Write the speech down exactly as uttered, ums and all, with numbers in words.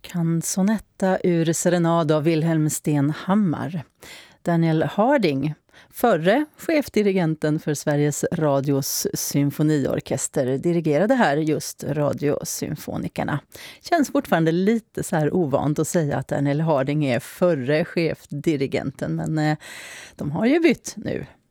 Canzonetta ur Serenad av Wilhelm Stenhammar. Daniel Harding, förre chefdirigenten för Sveriges Radios symfoniorkester, dirigerade här just Radiosymfonikerna. Känns fortfarande lite så här ovant att säga att Daniel Harding är förre chefdirigenten, men eh, de har ju bytt nu.